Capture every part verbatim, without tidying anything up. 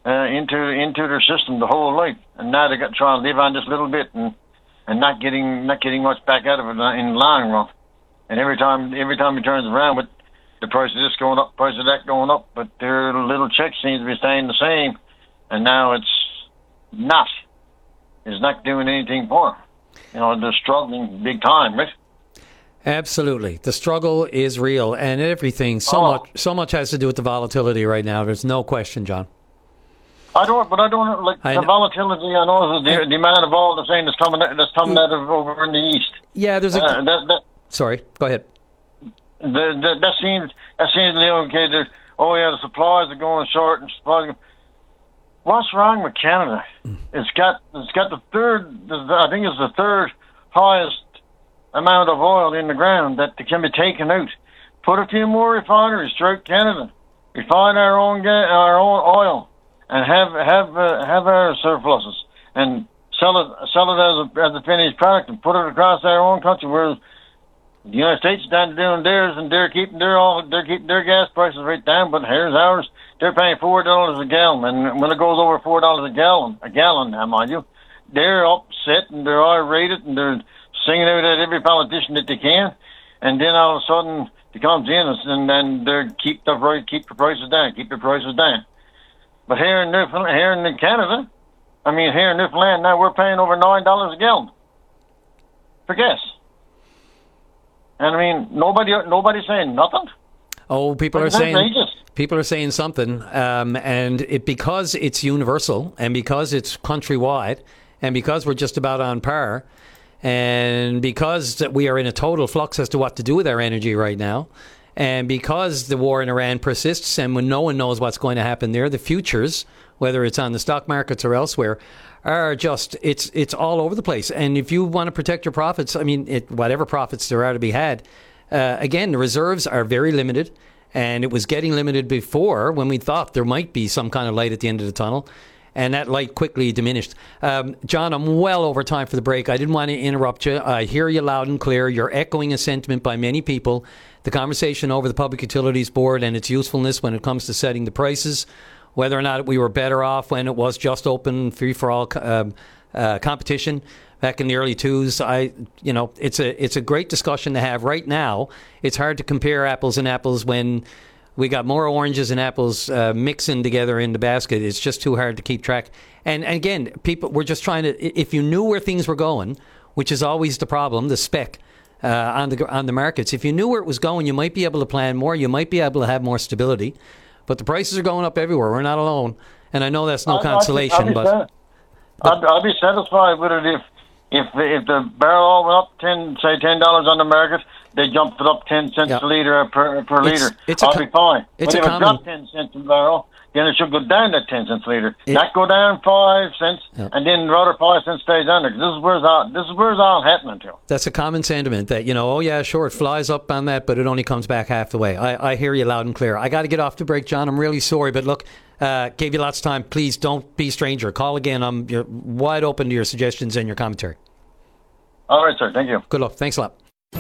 uh, into into their system the whole life, and now they got to try and live on this little bit and and not getting not getting much back out of it in the long run. And every time every time he turns around, with the price of this going up, the price of that going up, but their little check seems to be staying the same, and now it's not. It's not doing anything for them. You know, they're struggling big time, right? Absolutely. The struggle is real, and everything, so oh. much so much has to do with the volatility right now. There's no question, John. I don't, but I don't, like, I the know. volatility, I know, is the, the amount of all the same that's coming, that's coming out of over in the east. Yeah, there's a... Uh, that, that, Sorry, go ahead. The, the, that seems, that seems to be okay. The, oh, yeah, the supplies are going short and supplies are, what's wrong with Canada? Mm. It's got, it's got the third, I think it's the third highest amount of oil in the ground that can be taken out. Put a few more refineries throughout Canada. Refine our own ga- our own oil, and have have uh, have our surpluses, and sell it sell it as a as a finished product, and put it across our own country. Where the United States is down to doing theirs, and they're keeping their all they're keeping their gas prices right down. But here's ours. They're paying four dollars a gallon, and when it goes over four dollars a gallon, a gallon now, mind you, they're upset and they're irate and they're singing out at every politician that they can, and then all of a sudden he comes in and then they keep the price, keep the prices down, keep the prices down. But here in Newfoundland, here in Canada, I mean here in Newfoundland now we're paying over nine dollars a gallon for gas, and I mean nobody nobody's saying nothing. Oh, people Like, are saying outrageous. people are saying something, um, and it because it's universal and because it's countrywide and because we're just about on par. And because we are in a total flux as to what to do with our energy right now, and because the war in Iran persists and when no one knows what's going to happen there, the futures, whether it's on the stock markets or elsewhere, are just, it's it's all over the place. And if you want to protect your profits, I mean, it, whatever profits there are to be had, uh, again, the reserves are very limited. And it was getting limited before when we thought there might be some kind of light at the end of the tunnel. And that light quickly diminished. Um, John, I'm well over time for the break. I didn't want to interrupt you. I hear you loud and clear. You're echoing a sentiment by many people. The conversation over the Public Utilities Board and its usefulness when it comes to setting the prices, whether or not we were better off when it was just open, free-for-all uh, uh, competition back in the early twos. I, you know, it's a it's a great discussion to have right now. It's hard to compare apples and apples when we got more oranges and apples uh, mixing together in the basket. It's just too hard to keep track. And, and again, people, we're just trying to, if you knew where things were going, which is always the problem, the spec uh, on the on the markets, if you knew where it was going, you might be able to plan more. You might be able to have more stability. But the prices are going up everywhere. We're not alone. And I know that's no I'd, consolation. I'd be, but, I'd, but I'd, I'd be satisfied with it if, if, if the barrel went up ten, say ten dollars on the market, they jumped it up ten cents yeah. a litre per, per it's, litre. It's I'll a, be fine. It's but a if common, it dropped ten cents a barrel, then it should go down to ten cents a litre. It, Not go down five cents, yeah. and then rather five cents stays under. This is where it's all, this is where it's all happening to. That's a common sentiment that, you know, oh yeah, sure, it flies up on that, but it only comes back half the way. I, I hear you loud and clear. I got to get off the break, John. I'm really sorry, but look, uh, gave you lots of time. Please don't be a stranger. Call again. I'm you're wide open to your suggestions and your commentary. All right, sir. Thank you. Good luck. Thanks a lot.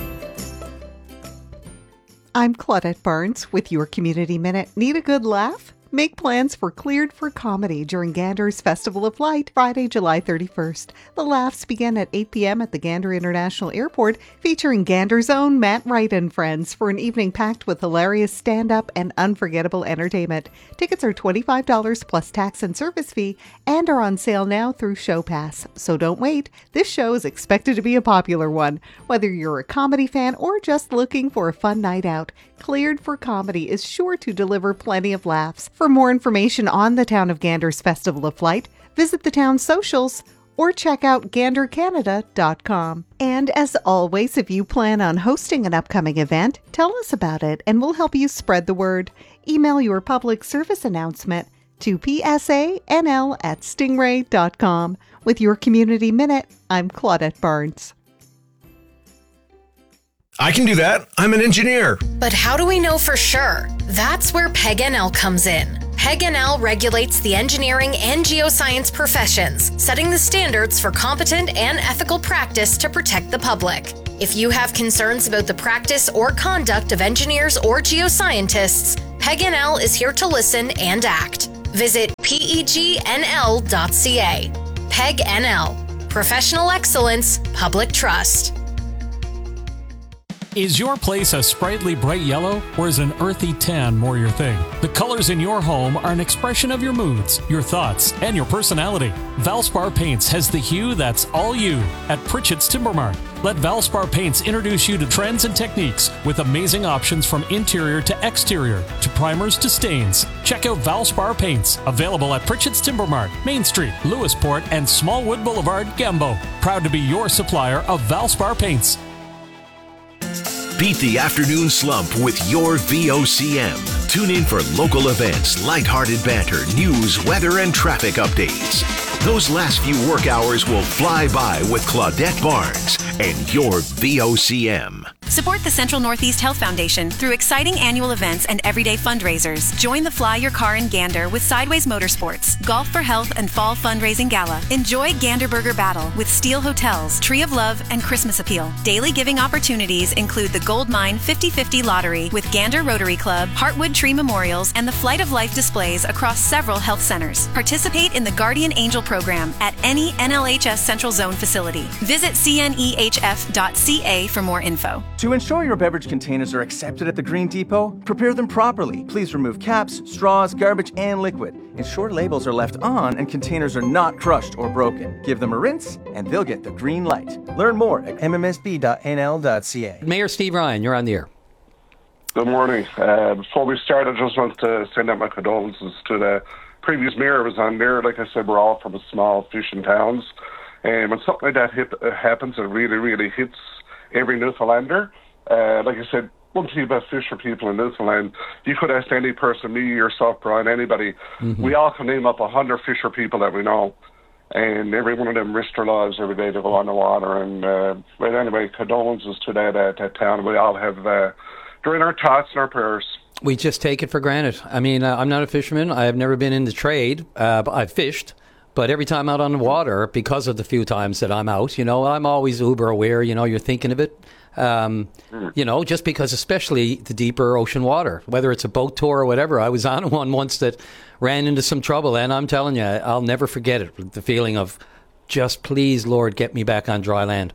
I'm Claudette Barnes with your Community Minute. Need a good laugh? Make plans for Cleared for Comedy during Gander's Festival of Light, Friday, July thirty-first. The laughs begin at eight p.m. at the Gander International Airport, featuring Gander's own Matt Wright and friends for an evening packed with hilarious stand-up and unforgettable entertainment. Tickets are twenty-five dollars plus tax and service fee and are on sale now through Show Pass. So don't wait. This show is expected to be a popular one. Whether you're a comedy fan or just looking for a fun night out, Cleared for Comedy is sure to deliver plenty of laughs. For more information on the Town of Gander's Festival of Light, visit the town's socials or check out gander canada dot com. And as always, if you plan on hosting an upcoming event, tell us about it and we'll help you spread the word. Email your public service announcement to p s a n l at stingray dot com. With your Community Minute, I'm Claudette Barnes. I can do that. I'm an engineer. But how do we know for sure? That's where P E G N L comes in. P E G N L regulates the engineering and geoscience professions, setting the standards for competent and ethical practice to protect the public. If you have concerns about the practice or conduct of engineers or geoscientists, P E G N L is here to listen and act. Visit P E G N L dot C A. Peg N L. Professional excellence, public trust. Is your place a sprightly bright yellow, or is an earthy tan more your thing? The colors in your home are an expression of your moods, your thoughts, and your personality. Valspar Paints has the hue that's all you at Pritchett's Timber Mart. Let Valspar Paints introduce you to trends and techniques with amazing options from interior to exterior, to primers to stains. Check out Valspar Paints, available at Pritchett's Timber Mart, Main Street, Lewisport, and Smallwood Boulevard, Gambo. Proud to be your supplier of Valspar Paints. Beat the afternoon slump with your V O C M. Tune in for local events, lighthearted banter, news, weather, and traffic updates. Those last few work hours will fly by with Claudette Barnes and your V O C M. Support the Central Northeast Health Foundation through exciting annual events and everyday fundraisers. Join the Fly Your Car in Gander with Sideways Motorsports, Golf for Health and Fall Fundraising Gala. Enjoy Gander Burger Battle with Steel Hotels, Tree of Love, and Christmas Appeal. Daily giving opportunities include the Gold Mine fifty fifty Lottery with Gander Rotary Club, Heartwood Tree Memorials, and the Flight of Life displays across several health centers. Participate in the Guardian Angel program at any N L H S Central Zone facility. Visit C N E H F dot C A for more info. To ensure your beverage containers are accepted at the Green Depot, prepare them properly. Please remove caps, straws, garbage, and liquid. Ensure labels are left on and containers are not crushed or broken. Give them a rinse and they'll get the green light. Learn more at M M S B dot N L dot C A. Mayor Steve Ryan, you're on the air. Good morning. Uh, before we start, I just want to send out my condolences to the previous mayor who was on there. Like I said, we're all from small fishing towns. And when something like that hit, uh, happens, it really, really hits every Newfoundlander. Uh, like I said, one thing about fisher people in Newfoundland, you could ask any person, me, yourself, Brian, anybody. Mm-hmm. We all can name up a hundred fisher people that we know. And every one of them risk their lives every day to go on the water. And uh, but anyway, condolences to that, uh, that town. We all have uh, during our thoughts and our prayers. We just take it for granted. I mean, uh, I'm not a fisherman. I've never been in the trade. Uh, I've fished. But every time out on the water, because of the few times that I'm out, you know, I'm always uber aware, you know, you're thinking of it. Um, mm. You know, just because especially the deeper ocean water, whether it's a boat tour or whatever. I was on one once that ran into some trouble, and I'm telling you, I'll never forget it. The feeling of just, please, Lord, get me back on dry land.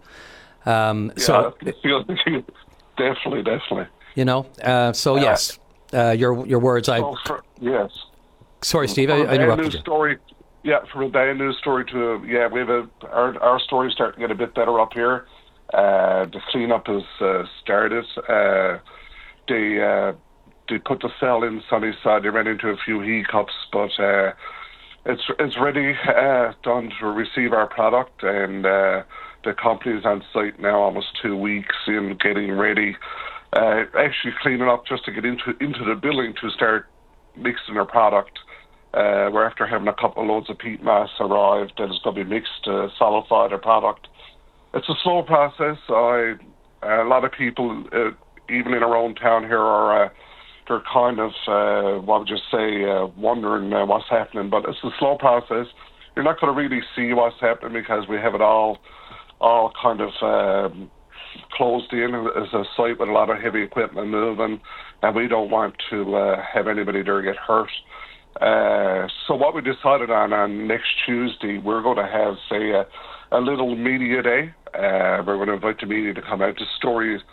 Um, yeah, so definitely, definitely. You know, uh, so uh, yes, uh, your your words. I so for, yes. Sorry, Steve, I, I interrupted you. Story, yeah, from a bad news story to yeah, we have a our our story's starting to get a bit better up here. Uh, the cleanup has uh, started. Uh, they uh, they put the cell in Sunnyside. They ran into a few hiccups, but uh, it's it's ready, uh, done to receive our product, and uh, the company is on site now, almost two weeks in getting ready. Uh, actually cleaning up just to get into into the building to start mixing our product. Uh, we're after having a couple of loads of peat mass arrived that is going to be mixed to solidify the product. It's a slow process. I, a lot of people, uh, even in our own town here, are uh, they're kind of, uh, what would you say, uh, wondering uh, what's happening. But it's a slow process. You're not going to really see what's happening because we have it all, all kind of um, closed in as a site with a lot of heavy equipment moving, and we don't want to uh, have anybody there get hurt. Uh, so what we decided on on next Tuesday, we're going to have, say, a, a little media day. Uh, we're going to invite the media to come out. The story is,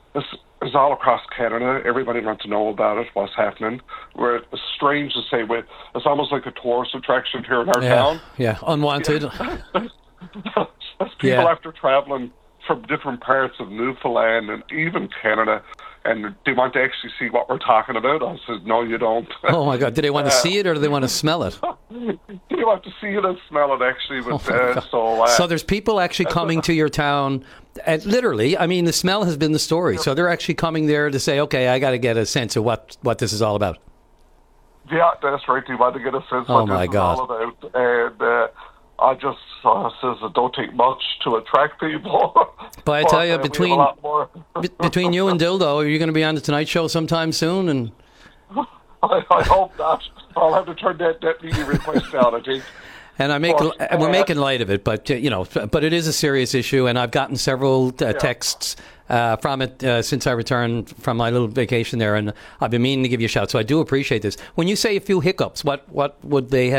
is all across Canada. Everybody wants to know about it, what's happening. We're, it's strange to say, we're, it's almost like a tourist attraction here in our yeah, town. Yeah, unwanted. As people yeah. after traveling from different parts of Newfoundland and even Canada, and they want to actually see what we're talking about. I said, no, you don't. Oh, my God. Do they want to uh, see it or do they want to smell it? They want to see it and smell it, actually. But, oh uh, so, uh, so there's people actually coming to your town. And literally, I mean, the smell has been the story. So they're actually coming there to say, okay, I got to get a sense of what, what this is all about. Yeah, that's right. They want to get a sense of oh what my this God. is all about. And uh, I just uh, says it don't take much to attract people. But I but, tell you, uh, between be, between you and Dildo, are you going to be on the Tonight Show sometime soon? And I, I hope not. I'll have to turn that, that media request down, I think. And I make But, and we're uh, making light of it, but uh, you know, but it is a serious issue, and I've gotten several uh, Yeah. texts uh, from it uh, since I returned from my little vacation there, and I've been meaning to give you a shout. So I do appreciate this. When you say a few hiccups, what what would they have?